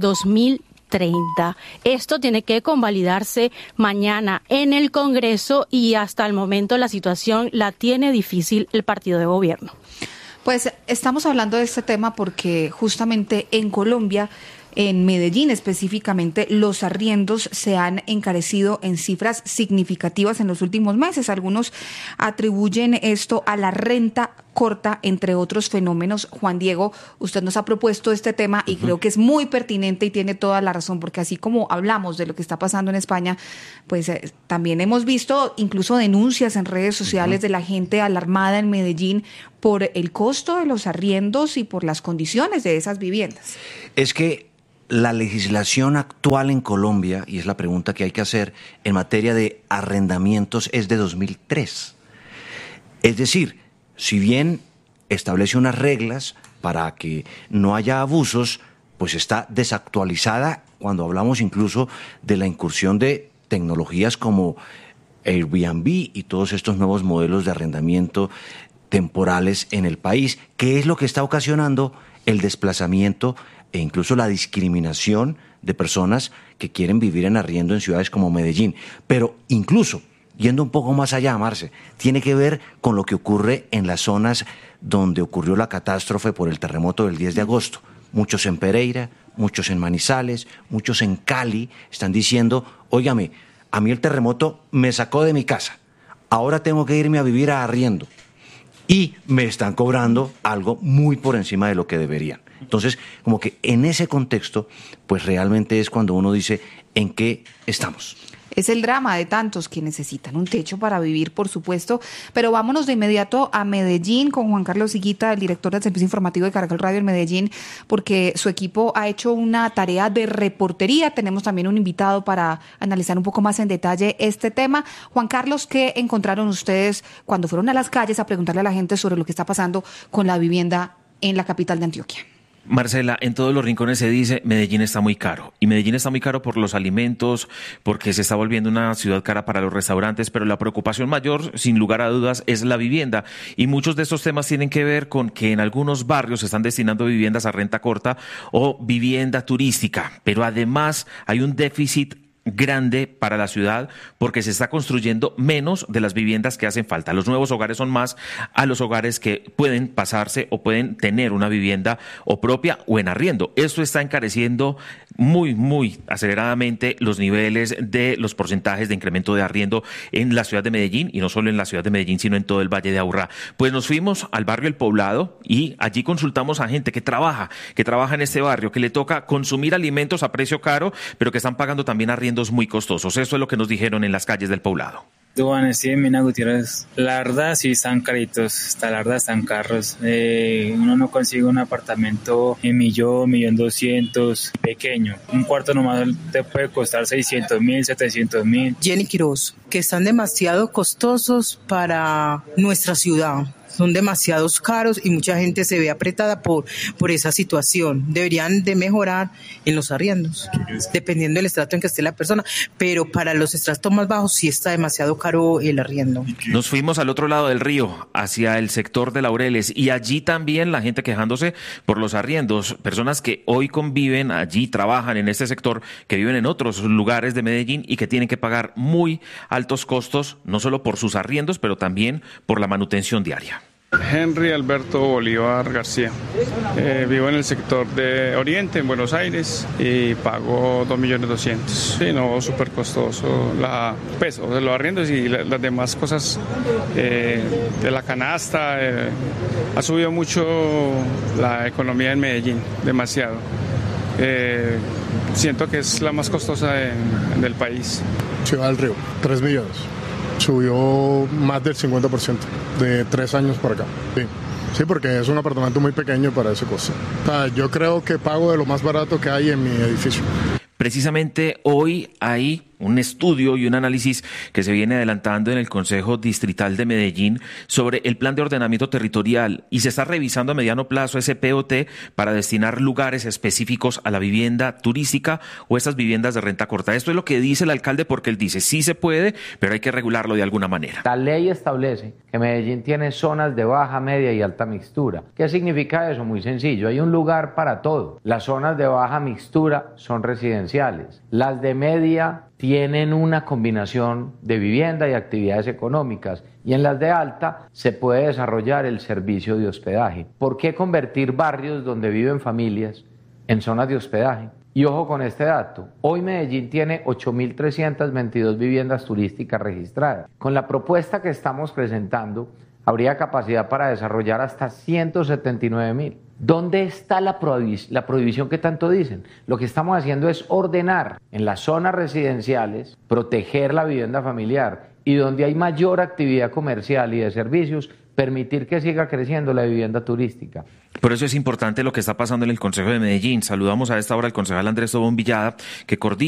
2030. Esto tiene que convalidarse mañana en el Congreso, y hasta el momento la situación la tiene difícil el partido de gobierno. Pues estamos hablando de este tema porque justamente en Colombia, en Medellín específicamente, los arriendos se han encarecido en cifras significativas en los últimos meses. Algunos atribuyen esto a la renta corta, entre otros fenómenos. Juan Diego, usted nos ha propuesto este tema y creo que es muy pertinente y tiene toda la razón, porque así como hablamos de lo que está pasando en España, pues también hemos visto incluso denuncias en redes sociales de la gente alarmada en Medellín por el costo de los arriendos y por las condiciones de esas viviendas. Es que la legislación actual en Colombia, y es la pregunta que hay que hacer, en materia de arrendamientos es de 2003. Es decir, si bien establece unas reglas para que no haya abusos, pues está desactualizada cuando hablamos incluso de la incursión de tecnologías como Airbnb y todos estos nuevos modelos de arrendamiento temporales en el país, que es lo que está ocasionando el desplazamiento e incluso la discriminación de personas que quieren vivir en arriendo en ciudades como Medellín. Pero incluso, yendo un poco más allá, Marce, tiene que ver con lo que ocurre en las zonas donde ocurrió la catástrofe por el terremoto del 10 de agosto. Muchos en Pereira, muchos en Manizales, muchos en Cali están diciendo, óigame, a mí el terremoto me sacó de mi casa, ahora tengo que irme a vivir a arriendo. Y me están cobrando algo muy por encima de lo que deberían. Entonces, como que en ese contexto, pues realmente es cuando uno dice, ¿en qué estamos? Es el drama de tantos que necesitan un techo para vivir, por supuesto. Pero vámonos de inmediato a Medellín con Juan Carlos Higuita, el director del Servicio Informativo de Caracol Radio en Medellín, porque su equipo ha hecho una tarea de reportería. Tenemos también un invitado para analizar un poco más en detalle este tema. Juan Carlos, ¿qué encontraron ustedes cuando fueron a las calles a preguntarle a la gente sobre lo que está pasando con la vivienda en la capital de Antioquia? Marcela, en todos los rincones se dice Medellín está muy caro, y Medellín está muy caro por los alimentos, porque se está volviendo una ciudad cara para los restaurantes, pero la preocupación mayor, sin lugar a dudas, es la vivienda, y muchos de estos temas tienen que ver con que en algunos barrios se están destinando viviendas a renta corta o vivienda turística, pero además hay un déficit grande para la ciudad porque se está construyendo menos de las viviendas que hacen falta. Los nuevos hogares son más a los hogares que pueden pasarse o pueden tener una vivienda o propia o en arriendo. Esto está encareciendo muy aceleradamente los niveles de los porcentajes de incremento de arriendo en la ciudad de Medellín, y no solo en la ciudad de Medellín, sino en todo el Valle de Aburrá. Pues nos fuimos al barrio El Poblado y allí consultamos a gente que trabaja en este barrio, que le toca consumir alimentos a precio caro, pero que están pagando también arriendos muy costosos. Eso es lo que nos dijeron en las calles del Poblado. Duan, sí, Mina Gutiérrez. La verdad sí están caritos, la verdad están caros. Uno no consigue un apartamento en $1.200.000 pequeño. Un cuarto nomás te puede costar 600.000, 700.000. Jenny Quiroz, que están demasiado costosos para nuestra ciudad. son demasiados caros y mucha gente se ve apretada por esa situación. Deberían de mejorar en los arriendos, dependiendo del estrato en que esté la persona, pero para los estratos más bajos sí está demasiado caro el arriendo. Nos fuimos al otro lado del río, hacia el sector de Laureles, y allí también la gente quejándose por los arriendos, personas que hoy conviven allí, trabajan en este sector, que viven en otros lugares de Medellín y que tienen que pagar muy altos costos, no solo por sus arriendos, pero también por la manutención diaria. Henry Alberto Bolívar García. Vivo en el sector de Oriente, en Buenos Aires, y pago 2.200.000. Sí, no, súper costoso. Los arriendos y las demás cosas de la canasta. Ha subido mucho la economía en Medellín, demasiado. Siento que es la más costosa del país. Ciudad del Río, 3 millones. Subió más del 50% de 3 años por acá. Sí, porque es un apartamento muy pequeño para ese costo. Yo creo que pago de lo más barato que hay en mi edificio. Precisamente hoy hay un estudio y un análisis que se viene adelantando en el Consejo Distrital de Medellín sobre el plan de ordenamiento territorial, y se está revisando a mediano plazo ese POT para destinar lugares específicos a la vivienda turística o esas viviendas de renta corta. Esto es lo que dice el alcalde, porque él dice sí se puede, pero hay que regularlo de alguna manera. La ley establece que Medellín tiene zonas de baja, media y alta mixtura. ¿Qué significa eso? Muy sencillo, hay un lugar para todo. Las zonas de baja mixtura son residenciales, las de media tienen una combinación de vivienda y actividades económicas, y en las de alta se puede desarrollar el servicio de hospedaje. ¿Por qué convertir barrios donde viven familias en zonas de hospedaje? Y ojo con este dato, hoy Medellín tiene 8.322 viviendas turísticas registradas. Con la propuesta que estamos presentando, habría capacidad para desarrollar hasta 179.000. ¿Dónde está la prohibición que tanto dicen? Lo que estamos haciendo es ordenar en las zonas residenciales, proteger la vivienda familiar, y donde hay mayor actividad comercial y de servicios, permitir que siga creciendo la vivienda turística. Por eso es importante lo que está pasando en el Consejo de Medellín. Saludamos a esta hora al concejal Andrés Tobón Villada, que coordina